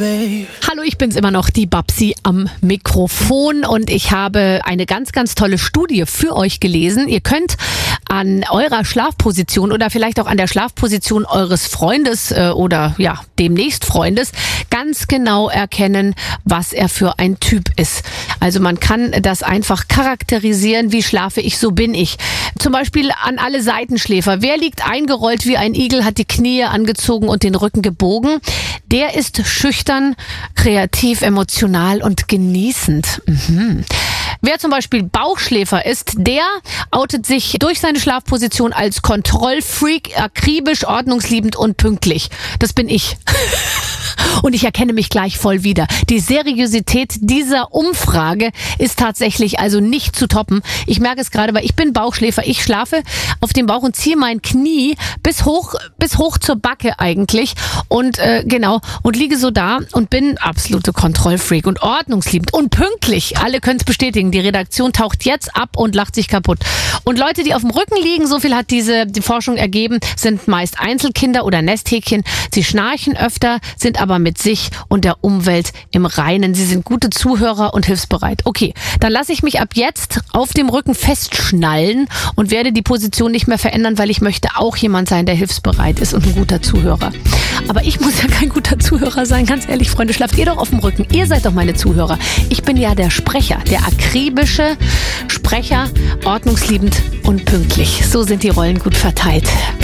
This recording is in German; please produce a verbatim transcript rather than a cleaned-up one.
away. Hallo, ich bin's immer noch, die Babsi am Mikrofon, und ich habe eine ganz, ganz tolle Studie für euch gelesen. Ihr könnt an eurer Schlafposition oder vielleicht auch an der Schlafposition eures Freundes äh, oder ja, demnächst Freundes ganz genau erkennen, was er für ein Typ ist. Also man kann das einfach charakterisieren, wie schlafe ich, so bin ich. Zum Beispiel an alle Seitenschläfer. Wer liegt eingerollt wie ein Igel, hat die Knie angezogen und den Rücken gebogen? Der ist schüchtern, kreativ, emotional und genießend. Mhm. Wer zum Beispiel Bauchschläfer ist, der outet sich durch seine Schlafposition als Kontrollfreak, akribisch, ordnungsliebend und pünktlich. Das bin ich. Und ich erkenne mich gleich voll wieder. Die Seriosität dieser Umfrage ist tatsächlich also nicht zu toppen. Ich merke es gerade, weil ich bin Bauchschläfer. Ich schlafe auf dem Bauch und ziehe mein Knie bis hoch, bis hoch zur Backe eigentlich. Und äh, genau, und liege so da und bin absolute Kontrollfreak und ordnungsliebend und pünktlich. Alle können es bestätigen. Die Redaktion taucht jetzt ab und lacht sich kaputt. Und Leute, die auf dem Rücken liegen, so viel hat diese die Forschung ergeben, sind meist Einzelkinder oder Nesthäkchen. Sie schnarchen öfter, sind aber mit sich und der Umwelt im Reinen. Sie sind gute Zuhörer und hilfsbereit. Okay, dann lasse ich mich ab jetzt auf dem Rücken festschnallen und werde die Position nicht mehr verändern, weil ich möchte auch jemand sein, der hilfsbereit ist und ein guter Zuhörer. Aber ich muss ja kein guter Zuhörer sein, ganz ehrlich, Freunde, schlaft ihr doch auf dem Rücken. Ihr seid doch meine Zuhörer. Ich bin ja der Sprecher, der akribische Sprecher, ordnungsliebend und pünktlich. So sind die Rollen gut verteilt.